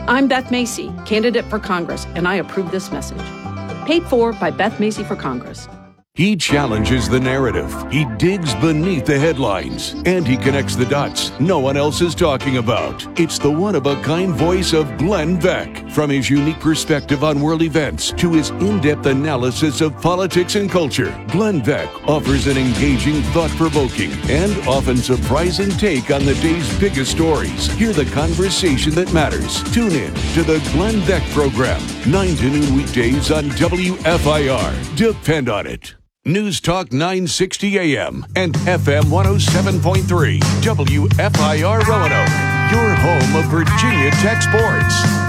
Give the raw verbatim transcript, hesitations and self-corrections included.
I'm Beth Macy, candidate for Congress, and I approve this message. Paid for by Beth Macy for Congress. He challenges the narrative, he digs beneath the headlines, and he connects the dots no one else is talking about. It's the one-of-a-kind voice of Glenn Beck. From his unique perspective on world events to his in-depth analysis of politics and culture, Glenn Beck offers an engaging, thought-provoking, and often surprising take on the day's biggest stories. Hear the conversation that matters. Tune in to the Glenn Beck Program, nine to noon weekdays on W F I R. Depend on it. News Talk nine sixty A M and F M one oh seven point three, W F I R Roanoke, your home of Virginia Tech sports.